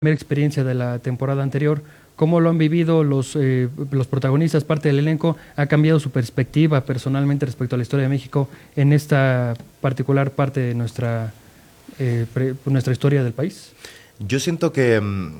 primera experiencia de la temporada anterior, ¿cómo lo han vivido los protagonistas, parte del elenco? ¿Ha cambiado su perspectiva personalmente respecto a la historia de México en esta particular parte de nuestra historia del país? Yo siento que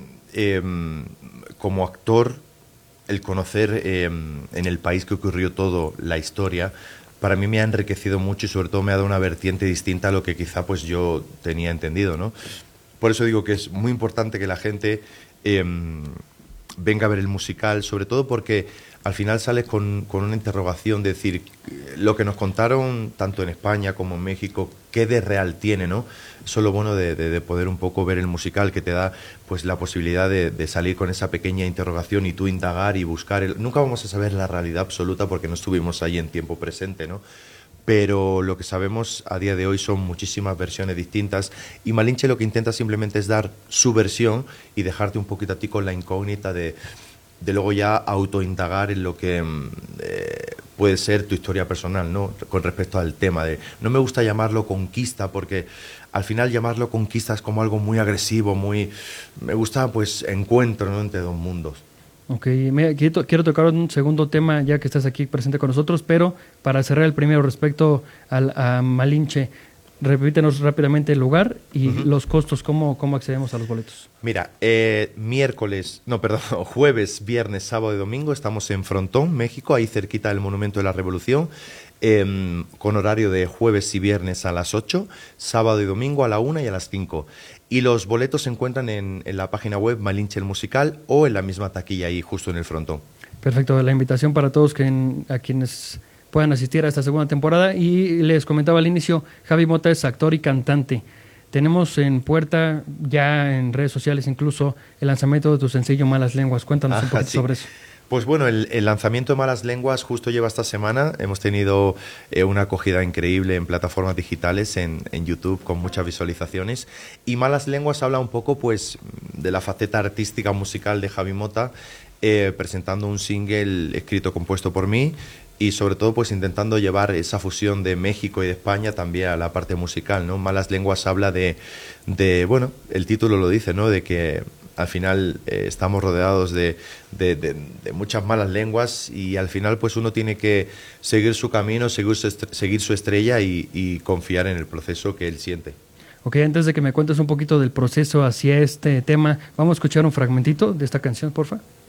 como actor, el conocer en el país que ocurrió todo, la historia, para mí me ha enriquecido mucho y sobre todo me ha dado una vertiente distinta a lo que quizá pues yo tenía entendido, ¿no? Por eso digo que es muy importante que la gente venga a ver el musical, sobre todo porque al final sales con una interrogación de decir, lo que nos contaron tanto en España como en México, ¿qué de real tiene, no? Eso es lo bueno de poder un poco ver el musical, que te da pues la posibilidad de salir con esa pequeña interrogación y tú indagar y buscar. Nunca vamos a saber la realidad absoluta porque no estuvimos ahí en tiempo presente, ¿no? Pero lo que sabemos a día de hoy son muchísimas versiones distintas y Malinche lo que intenta simplemente es dar su versión y dejarte un poquito a ti con la incógnita de luego ya autoindagar en lo que puede ser tu historia personal, ¿no? Con respecto al tema de... No me gusta llamarlo conquista porque al final llamarlo conquista es como algo muy agresivo, muy... Me gusta pues encuentro, ¿no? Entre dos mundos. Ok, quiero tocar un segundo tema ya que estás aquí presente con nosotros, pero para cerrar el primero respecto a Malinche, repítenos rápidamente el lugar y los costos, ¿cómo accedemos a los boletos? Mira, jueves, viernes, sábado y domingo estamos en Frontón, México, ahí cerquita del Monumento de la Revolución, con horario de jueves y viernes a las 8, sábado y domingo a la 1 y a las 5. Y los boletos se encuentran en la página web Malinche el Musical o en la misma taquilla ahí justo en el frontón. Perfecto, la invitación para todos a quienes puedan asistir a esta segunda temporada. Y les comentaba al inicio, Javi Mota es actor y cantante. Tenemos en puerta, ya en redes sociales incluso, el lanzamiento de tu sencillo Malas Lenguas. Cuéntanos un poquito sobre eso. Pues bueno, el lanzamiento de Malas Lenguas justo lleva esta semana. Hemos tenido una acogida increíble en plataformas digitales, en YouTube, con muchas visualizaciones. Y Malas Lenguas habla un poco pues de la faceta artística musical de Javi Mota, presentando un single escrito, compuesto por mí y sobre todo pues intentando llevar esa fusión de México y de España también a la parte musical, ¿no? Malas Lenguas habla de bueno, el título lo dice, ¿no? De que al final estamos rodeados de muchas malas lenguas y al final pues uno tiene que seguir su camino, seguir su estrella y confiar en el proceso que él siente. Ok, antes de que me cuentes un poquito del proceso hacia este tema, vamos a escuchar un fragmentito de esta canción, porfa.